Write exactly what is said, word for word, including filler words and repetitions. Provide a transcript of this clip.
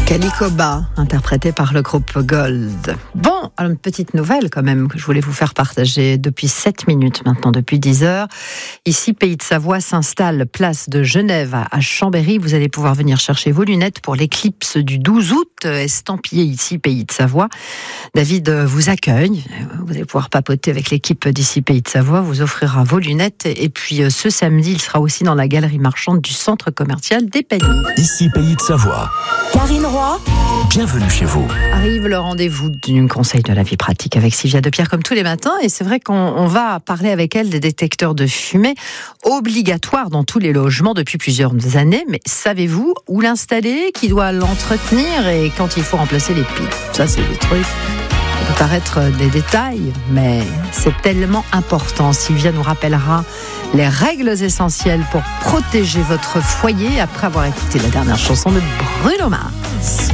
Calicoba, interprété par le groupe Gold. Bon, alors une petite nouvelle quand même que je voulais vous faire partager depuis sept minutes maintenant, depuis dix heures. Ici, Pays de Savoie s'installe place de Genève à Chambéry. Vous allez pouvoir venir chercher vos lunettes pour l'éclipse du douze août, estampillé ici Pays de Savoie. David vous accueille. Vous allez pouvoir papoter avec l'équipe d'ici Pays de Savoie, vous offrira vos lunettes. Et puis ce samedi, il sera aussi dans la galerie marchande du centre commercial des Paniers. Ici Pays de Savoie. Karine Roy. Bienvenue chez vous. Arrive le rendez-vous du conseil de la vie pratique avec Sylvia Depierre comme tous les matins, et c'est vrai qu'on on va parler avec elle des détecteurs de fumée obligatoires dans tous les logements depuis plusieurs années. Mais savez-vous où l'installer, qui doit l'entretenir et quand il faut remplacer les piles? Ça, c'est des trucs. Ça peut paraître des détails, mais c'est tellement important. Sylvia nous rappellera les règles essentielles pour protéger votre foyer après avoir écouté la dernière chanson de Bruno Mars.